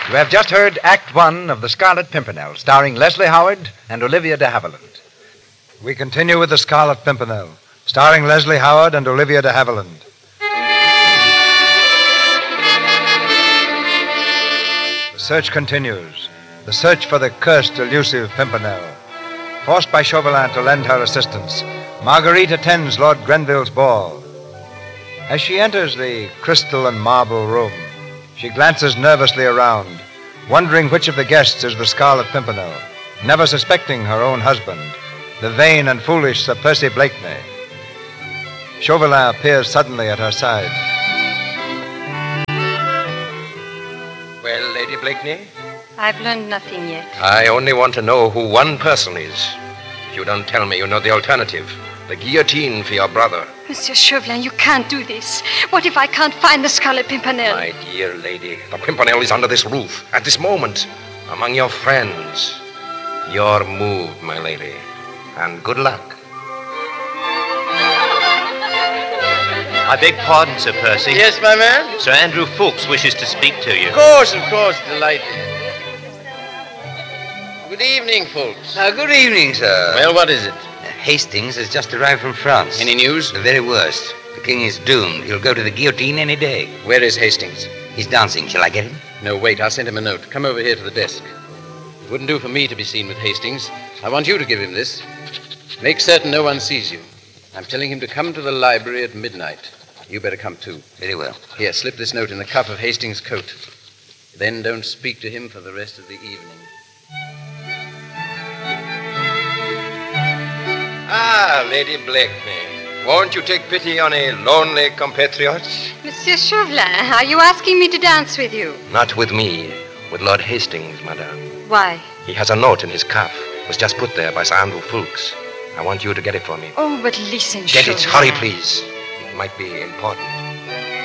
You have just heard Act One of The Scarlet Pimpernel, starring Leslie Howard and Olivia de Havilland. We continue with The Scarlet Pimpernel, starring Leslie Howard and Olivia de Havilland. The search continues. The search for the cursed, elusive Pimpernel. Forced by Chauvelin to lend her assistance, Marguerite attends Lord Grenville's ball. As she enters the crystal and marble room, she glances nervously around, wondering which of the guests is the Scarlet Pimpernel, never suspecting her own husband, the vain and foolish Sir Percy Blakeney. Chauvelin appears suddenly at her side. Well, Lady Blakeney? I've learned nothing yet. I only want to know who one person is. If you don't tell me, you know the alternative. The guillotine for your brother. Monsieur Chauvelin, you can't do this. What if I can't find the Scarlet Pimpernel? My dear lady, the Pimpernel is under this roof, at this moment, among your friends. Your move, my lady. And good luck. I beg pardon, Sir Percy. Yes, my man? Sir Andrew Ffoulkes wishes to speak to you. Of course, delighted. Good evening, folks. Good evening, sir. Well, what is it? Hastings has just arrived from France. Any news? The very worst. The king is doomed. He'll go to the guillotine any day. Where is Hastings? He's dancing. Shall I get him? No, wait. I'll send him a note. Come over here to the desk. It wouldn't do for me to be seen with Hastings. I want you to give him this. Make certain no one sees you. I'm telling him to come to the library at midnight. You better come, too. Very well. Here, slip this note in the cuff of Hastings' coat. Then don't speak to him for the rest of the evening. Ah, Lady Blakeney. Won't you take pity on a lonely compatriot? Monsieur Chauvelin, are you asking me to dance with you? Not with me. With Lord Hastings, madame. Why? He has a note in his cuff. It was just put there by Sir Andrew Ffoulkes. I want you to get it for me. Oh, but listen, Get Chauvelin. it. Hurry, please. It might be important.